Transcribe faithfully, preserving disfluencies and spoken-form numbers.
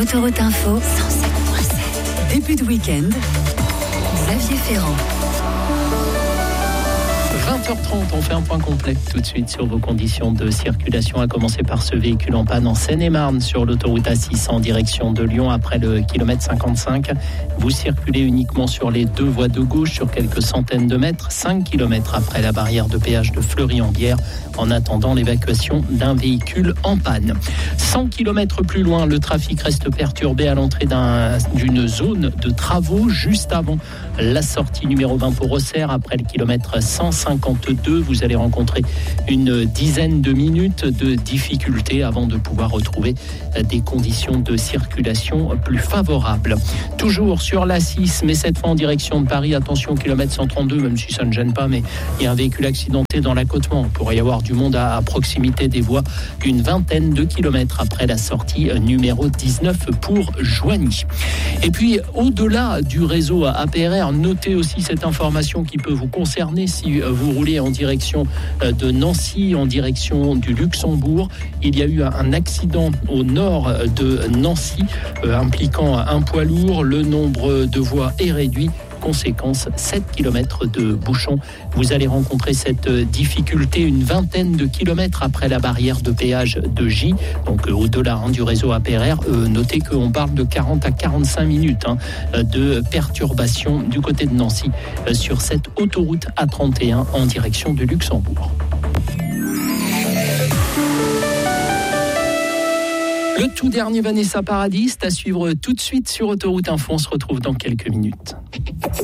Autoroute Info, cent sept virgule sept. Début de week-end, Xavier Ferrand. vingt heures trente, on fait un point complet tout de suite sur vos conditions de circulation, à commencer par ce véhicule en panne en Seine-et-Marne sur l'autoroute A six en direction de Lyon après le kilomètre cinquante-cinq. Vous circulez uniquement sur les deux voies de gauche sur quelques centaines de mètres, cinq kilomètres après la barrière de péage de Fleury-en-Bière, en attendant l'évacuation d'un véhicule en panne. cent kilomètres plus loin, le trafic reste perturbé à l'entrée d'un, d'une zone de travaux juste avant la sortie numéro vingt pour Auxerre. Après le kilomètre cent cinquante-deux, vous allez rencontrer une dizaine de minutes de difficultés avant de pouvoir retrouver des conditions de circulation plus favorables. Toujours sur l'A six, mais cette fois en direction de Paris. Attention, kilomètre cent trente-deux, même si ça ne gêne pas, mais il y a un véhicule accidenté dans l'accotement. Il pourrait y avoir du monde à, à proximité des voies d'une vingtaine de kilomètres après la sortie numéro dix-neuf pour Joigny. Et puis, au-delà du réseau A P R R, notez aussi cette information qui peut vous concerner si vous roulez en direction de Nancy, en direction du Luxembourg. Il y a eu un accident au nord de Nancy euh, impliquant un poids lourd. Le nombre de voies est réduit. Conséquence, sept kilomètres de bouchons. Vous allez rencontrer cette difficulté une vingtaine de kilomètres après la barrière de péage de J, donc euh, au-delà hein, du réseau A P R R. Euh, notez qu'on parle de quarante à quarante-cinq minutes hein, de perturbation du côté de Nancy euh, sur cette autoroute A trente et un en direction de Luxembourg. Le tout dernier Vanessa Paradis à suivre tout de suite sur Autoroute Info. On se retrouve dans quelques minutes.